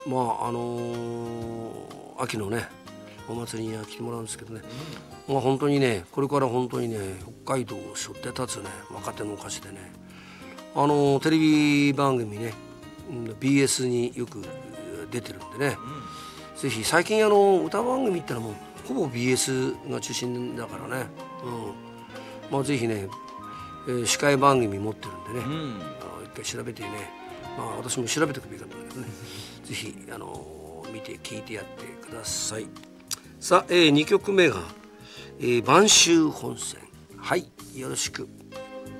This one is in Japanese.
秋のねお祭りには来てもらうんですけどね、本当にねこれから本当にね北海道を背負って立つね若手の歌手でね、テレビ番組ね BS によく出てるんでね、ぜひ最近歌番組ってのはもうほぼ BS が中心だからね、ぜひね、司会番組持ってるんでね、一回調べてね、私も調べておくべきだったんだけどねぜひ見て聞いてやってください。さあ、2曲目が、播州本線。はい、よろしく。